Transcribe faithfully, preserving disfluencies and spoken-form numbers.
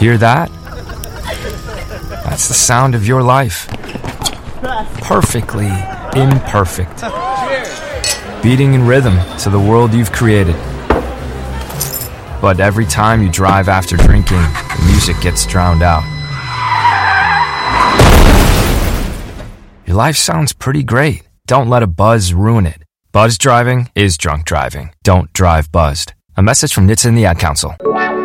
Hear that? That's the sound of your life. Perfectly imperfect. Beating in rhythm to the world you've created. But every time you drive after drinking, the music gets drowned out. Your life sounds pretty great. Don't let a buzz ruin it. Buzz driving is drunk driving. Don't drive buzzed. A message from N H T S A and the Ad Council.